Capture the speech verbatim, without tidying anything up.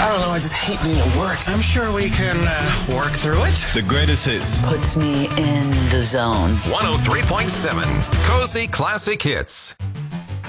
I don't know, I just hate being at work. I'm sure we can uh, work through it. The greatest hits. Puts me in the zone. one oh three point seven Cozy Classic Hits.